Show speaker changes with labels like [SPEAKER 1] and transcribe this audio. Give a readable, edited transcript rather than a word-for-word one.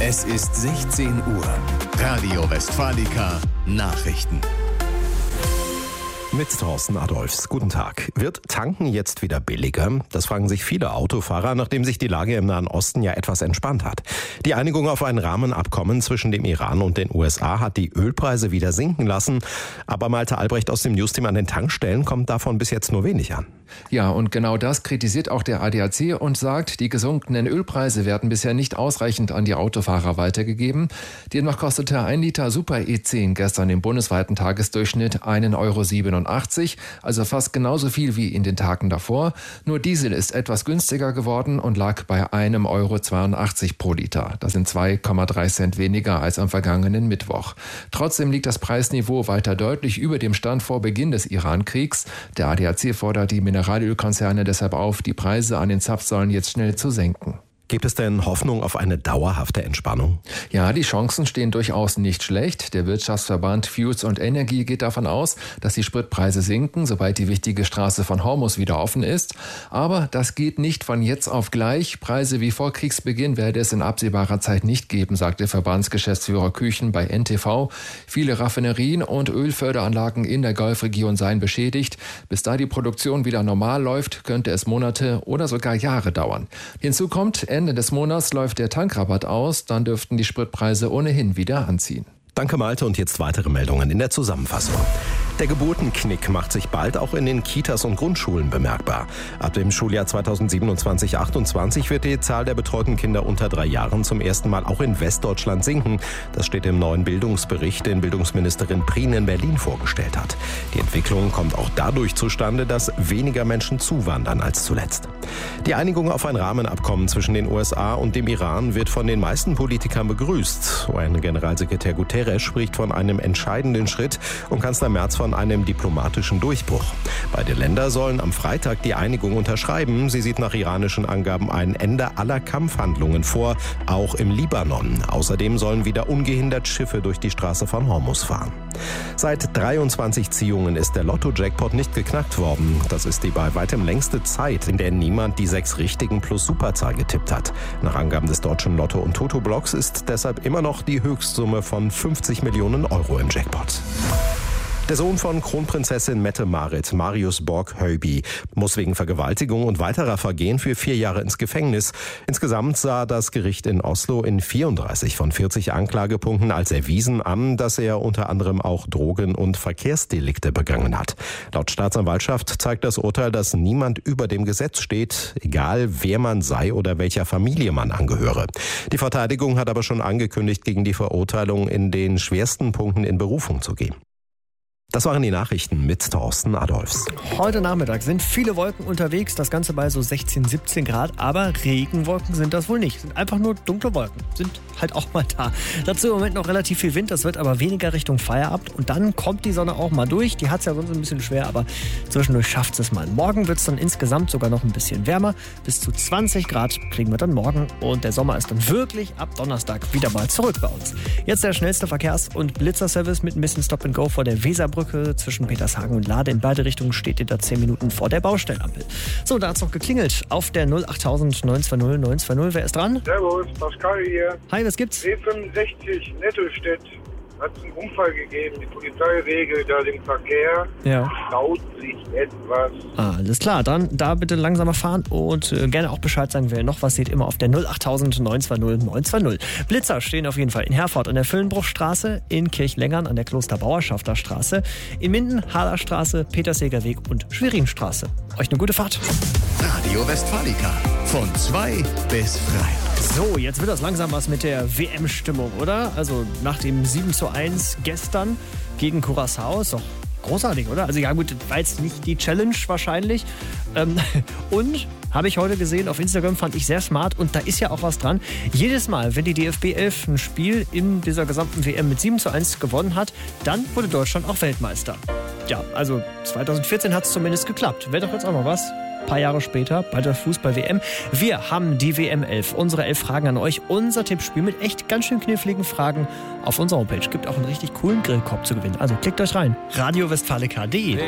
[SPEAKER 1] Es ist 16 Uhr. Radio Westfalica Nachrichten.
[SPEAKER 2] Mit Thorsten Adolfs. Guten Tag. Wird Tanken jetzt wieder billiger? Das fragen sich viele Autofahrer, nachdem sich die Lage im Nahen Osten ja etwas entspannt hat. Die Einigung auf ein Rahmenabkommen zwischen dem Iran und den USA hat die Ölpreise wieder sinken lassen. Aber Malte Albrecht aus dem Newsteam an den Tankstellen kommt davon bis jetzt nur wenig an.
[SPEAKER 3] Ja, und genau das kritisiert auch der ADAC und sagt, die gesunkenen Ölpreise werden bisher nicht ausreichend an die Autofahrer weitergegeben. Demnach kostete 1 Liter Super E10 gestern im bundesweiten Tagesdurchschnitt 1,87 €, also fast genauso viel wie in den Tagen davor. Nur Diesel ist etwas günstiger geworden und lag bei 1,82 € pro Liter. Das sind 2,3 Cent weniger als am vergangenen Mittwoch. Trotzdem liegt das Preisniveau weiter deutlich über dem Stand vor Beginn des Iran-Kriegs. Der ADAC fordert die Mineralölkonzerne deshalb auf, die Preise an den Zapfsäulen jetzt schnell zu senken.
[SPEAKER 2] Gibt es denn Hoffnung auf eine dauerhafte Entspannung?
[SPEAKER 3] Ja, die Chancen stehen durchaus nicht schlecht. Der Wirtschaftsverband Fuels und Energie geht davon aus, dass die Spritpreise sinken, sobald die wichtige Straße von Hormuz wieder offen ist. Aber das geht nicht von jetzt auf gleich. Preise wie vor Kriegsbeginn werde es in absehbarer Zeit nicht geben, sagte Verbandsgeschäftsführer Küchen bei NTV. Viele Raffinerien und Ölförderanlagen in der Golfregion seien beschädigt. Bis da die Produktion wieder normal läuft, könnte es Monate oder sogar Jahre dauern. Hinzu kommt, Ende des Monats läuft der Tankrabatt aus, dann dürften die Spritpreise ohnehin wieder anziehen.
[SPEAKER 2] Danke Malte und jetzt weitere Meldungen in der Zusammenfassung. Der Geburtenknick macht sich bald auch in den Kitas und Grundschulen bemerkbar. Ab dem Schuljahr 2027/28 wird die Zahl der betreuten Kinder unter 3 Jahren zum ersten Mal auch in Westdeutschland sinken. Das steht im neuen Bildungsbericht, den Bildungsministerin Prien in Berlin vorgestellt hat. Die Entwicklung kommt auch dadurch zustande, dass weniger Menschen zuwandern als zuletzt. Die Einigung auf ein Rahmenabkommen zwischen den USA und dem Iran wird von den meisten Politikern begrüßt. UN-Generalsekretär Guterres spricht von einem entscheidenden Schritt und Kanzler Merz von einem diplomatischen Durchbruch. Beide Länder sollen am Freitag die Einigung unterschreiben. Sie sieht nach iranischen Angaben ein Ende aller Kampfhandlungen vor, auch im Libanon. Außerdem sollen wieder ungehindert Schiffe durch die Straße von Hormuz fahren. Seit 23 Ziehungen ist der Lotto-Jackpot nicht geknackt worden. Das ist die bei weitem längste Zeit, in der niemand die 6 richtigen plus Superzahl getippt hat. Nach Angaben des deutschen Lotto- und Toto-Blogs ist deshalb immer noch die Höchstsumme von 50 Millionen € im Jackpot. Der Sohn von Kronprinzessin Mette-Marit, Marius Borg-Höiby, muss wegen Vergewaltigung und weiterer Vergehen für 4 Jahre ins Gefängnis. Insgesamt sah das Gericht in Oslo in 34 von 40 Anklagepunkten als erwiesen an, dass er unter anderem auch Drogen- und Verkehrsdelikte begangen hat. Laut Staatsanwaltschaft zeigt das Urteil, dass niemand über dem Gesetz steht, egal wer man sei oder welcher Familie man angehöre. Die Verteidigung hat aber schon angekündigt, gegen die Verurteilung in den schwersten Punkten in Berufung zu gehen. Das waren die Nachrichten mit Thorsten Adolfs.
[SPEAKER 4] Heute Nachmittag sind viele Wolken unterwegs, das Ganze bei so 16, 17 Grad, aber Regenwolken sind das wohl nicht. Sind einfach nur dunkle Wolken, sind halt auch mal da. Dazu im Moment noch relativ viel Wind, das wird aber weniger Richtung Feierabend und dann kommt die Sonne auch mal durch. Die hat es ja sonst ein bisschen schwer, aber zwischendurch schafft es mal. Morgen wird es dann insgesamt sogar noch ein bisschen wärmer. Bis zu 20 Grad kriegen wir dann morgen und der Sommer ist dann wirklich ab Donnerstag wieder mal zurück bei uns. Jetzt der schnellste Verkehrs- und Blitzerservice mit ein bisschen Stop-and-Go vor der Weserbrücke zwischen Petershagen und Lade. In beide Richtungen steht ihr da 10 Minuten vor der Baustellenampel. So, da hat es noch geklingelt auf der 08000 920 920. Wer ist dran?
[SPEAKER 5] Servus, Pascal hier.
[SPEAKER 4] Hi, was gibt's?
[SPEAKER 5] B65 Nettelstedt hat es einen Unfall gegeben. Die Polizei regelt da den Verkehr.
[SPEAKER 4] Ja.
[SPEAKER 5] Staut sich etwas.
[SPEAKER 4] Alles klar, dann da bitte langsamer fahren und gerne auch Bescheid sagen, wer noch was sieht, immer auf der 08000 920 920. Blitzer stehen auf jeden Fall in Herford an der Füllenbruchstraße, in Kirchlengern an der Klosterbauerschafter Straße, in Minden, Haderstraße, Peterseger Weg und Schwerinstraße. Euch eine gute Fahrt.
[SPEAKER 1] Radio Westfalica von 2 bis 3.
[SPEAKER 4] So, jetzt wird das langsam was mit der WM-Stimmung, oder? Also nach dem 7:1 gestern gegen Curaçao ist doch großartig, oder? Also ja gut, war jetzt nicht die Challenge wahrscheinlich. Und habe ich heute gesehen auf Instagram, fand ich sehr smart und da ist ja auch was dran. Jedes Mal, wenn die DFB 11 ein Spiel in dieser gesamten WM mit 7:1 gewonnen hat, dann wurde Deutschland auch Weltmeister. Ja, also 2014 hat es zumindest geklappt. Wäre doch jetzt auch noch was. Ein paar Jahre später bei der Fußball-WM. Wir haben die WM 11. Unsere 11 Fragen an euch. Unser Tippspiel mit echt ganz schön kniffligen Fragen auf unserer Homepage. Gibt auch einen richtig coolen Grillkorb zu gewinnen. Also klickt euch rein. radiowestfalica.de